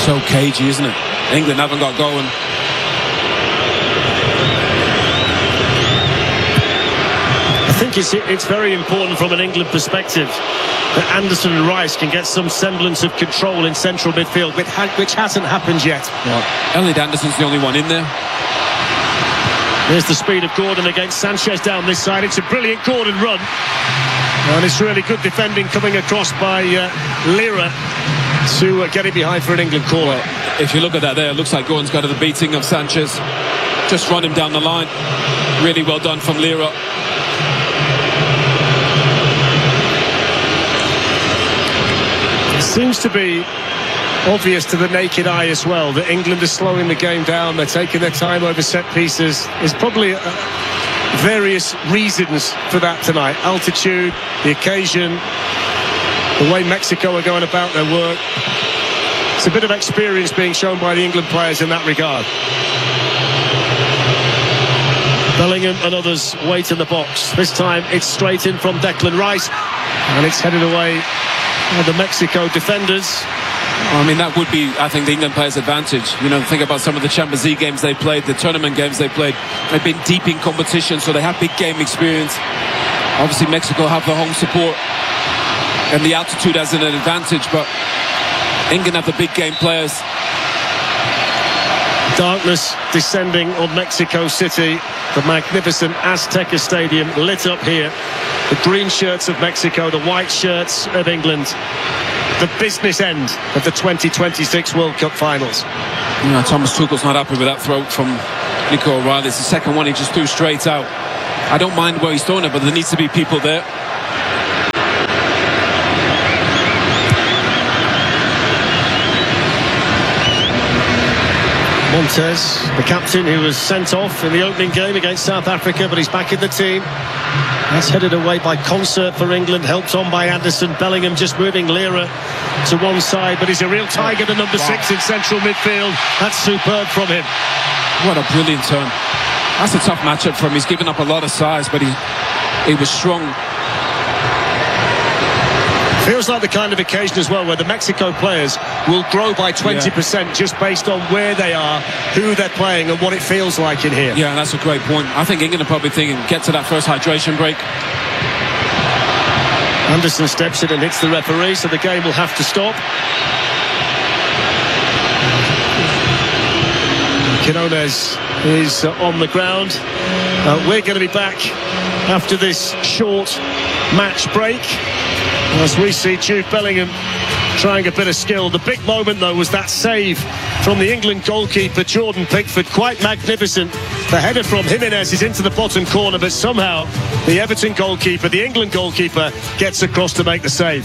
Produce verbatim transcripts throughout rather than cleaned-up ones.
So cagey, isn't it? England haven't got going. I think it's, it's very important from an England perspective that Anderson and Rice can get some semblance of control in central midfield, which, ha which hasn't happened yet. Well, Elliot Anderson's the only one in there. There's the speed of Gordon against Sanchez down this side. It's a brilliant Gordon run. And it's really good defending coming across by uh, Lira to uh, get it behind for an England corner. Well, if you look at that there, it looks like Gordon's got the beating of Sanchez. Just run him down the line. Really well done from Lira. It seems to be obvious to the naked eye as well that England is slowing the game down. They're taking their time over set pieces. There's probably uh, various reasons for that tonight. Altitude, the occasion, the way Mexico are going about their work. It's a bit of experience being shown by the England players in that regard. Bellingham and others wait in the box. This time it's straight in from Declan Rice, and it's headed away by the Mexico defenders. I mean, that would be, I think, the England players' advantage. You know, think about some of the Champions League games they played, the tournament games they played. They've been deep in competition, so they have big game experience. Obviously, Mexico have the home support and the altitude as an advantage, but England have the big game players. Darkness descending on Mexico City. The magnificent Azteca Stadium lit up here. The green shirts of Mexico, the white shirts of England. The business end of the twenty twenty-six World Cup finals. You know, Thomas Tuchel's not happy with that throw from Nico O'Reilly. It's the second one he just threw straight out. I don't mind where he's throwing it, but there needs to be people there. Montes, the captain who was sent off in the opening game against South Africa, but he's back in the team. That's headed away by Concert for England, helped on by Anderson. Bellingham just moving Lira to one side, but he's a real tiger, the number wow. six in central midfield. That's superb from him. What a brilliant turn. That's a tough matchup for him. He's given up a lot of size, but he, he was strong. Feels like the kind of occasion as well where the Mexico players will grow by twenty percent yeah. just based on where they are, who they're playing and what it feels like in here. Yeah, that's a great point. I think England are probably thinking, get to that first hydration break. Anderson steps in and hits the referee, so the game will have to stop. Quinones is uh, on the ground. Uh, we're going to be back after this short match break as we see Jude Bellingham trying a bit of skill. The big moment, though, was that save from the England goalkeeper, Jordan Pickford. Quite magnificent. The header from Jimenez is into the bottom corner, but somehow the Everton goalkeeper, the England goalkeeper, gets across to make the save.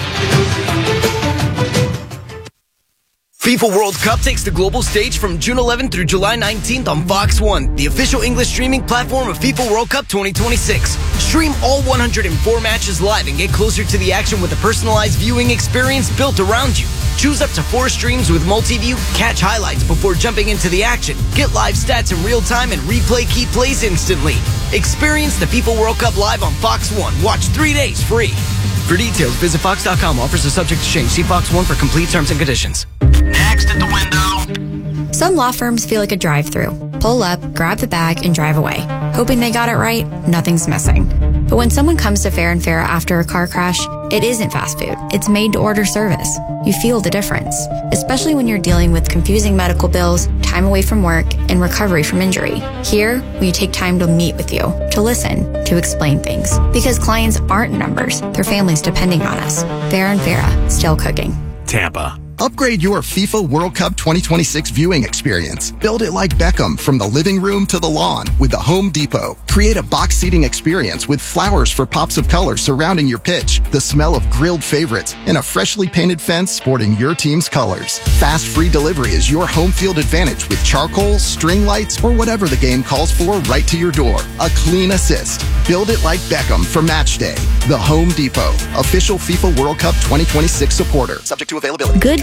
FIFA World Cup takes the global stage from June eleventh through July nineteenth on Fox one, the official English streaming platform of FIFA World Cup twenty twenty-six. Stream all one hundred four matches live and get closer to the action with a personalized viewing experience built around you. Choose up to four streams with multi-view, catch highlights before jumping into the action, get live stats in real time, and replay key plays instantly. Experience the FIFA World Cup live on Fox one. Watch three days free. For details, visit fox dot com. Offers are subject to change. See Fox one for complete terms and conditions. Next at the window. Some law firms feel like a drive-thru. Pull up, grab the bag, and drive away. Hoping they got it right, nothing's missing. But when someone comes to Fair and Fair after a car crash, it isn't fast food. It's made-to-order service. You feel the difference, especially when you're dealing with confusing medical bills, time away from work, and recovery from injury. Here, we take time to meet with you, to listen, to explain things. Because clients aren't numbers, they're families depending on us. Fair and Fair, still cooking. Tampa. Upgrade your FIFA World Cup twenty twenty-six viewing experience. Build it like Beckham from the living room to the lawn with the Home Depot. Create a box seating experience with flowers for pops of color surrounding your pitch, the smell of grilled favorites, and a freshly painted fence sporting your team's colors. Fast free delivery is your home field advantage with charcoal, string lights, or whatever the game calls for right to your door. A clean assist. Build it like Beckham for match day. The Home Depot, official FIFA World Cup twenty twenty-six supporter. Subject to availability. Good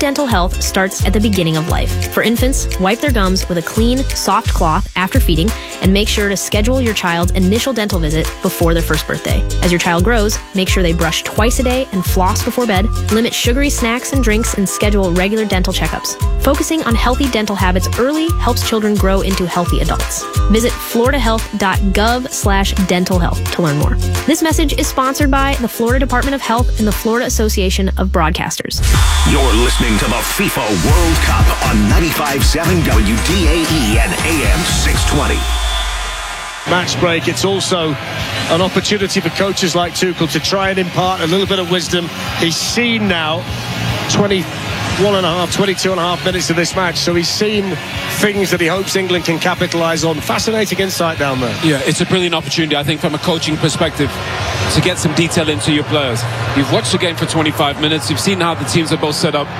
dental health starts at the beginning of life. For infants, wipe their gums with a clean, soft cloth after feeding, and make sure to schedule your child's initial dental visit before their first birthday. As your child grows, make sure they brush twice a day and floss before bed, limit sugary snacks and drinks, and schedule regular dental checkups. Focusing on healthy dental habits early helps children grow into healthy adults. Visit floridahealth.gov slash dental health to learn more. This message is sponsored by the Florida Department of Health and the Florida Association of Broadcasters. You're listening to the FIFA World Cup on ninety-five point seven W D A E and A M six twenty. Match break. It's also an opportunity for coaches like Tuchel to try and impart a little bit of wisdom. He's seen now twenty-one and a half, twenty-two and a half minutes of this match, so he's seen things that he hopes England can capitalise on. Fascinating insight down there. Yeah, it's a brilliant opportunity, I think, from a coaching perspective, to get some detail into your players. You've watched the game for twenty-five minutes. You've seen how the teams are both set up.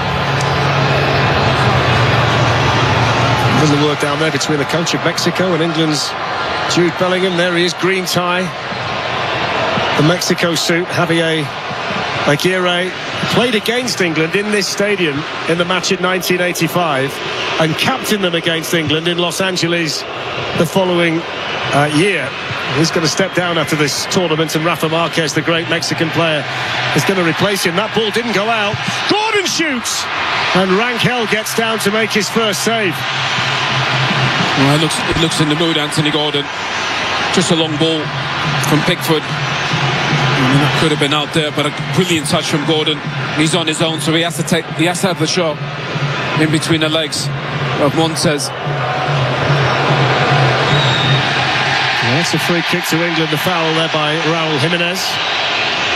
There's the work down there between the coach of Mexico and England's Jude Bellingham. There he is, green tie, the Mexico suit. Javier Aguirre played against England in this stadium in the match in nineteen eighty-five and captained them against England in Los Angeles the following uh, year. He's going to step down after this tournament, and Rafa Marquez, the great Mexican player, is going to replace him. That ball didn't go out. Gordon shoots, and Rangel gets down to make his first save. Well, it looks, it looks in the mood, Anthony Gordon. Just a long ball from Pickford. I mean, that could have been out there, but a brilliant touch from Gordon. He's on his own, so he has to take, he has to have the shot in between the legs of Montez. That's a free kick to England. The foul there by Raul Jimenez.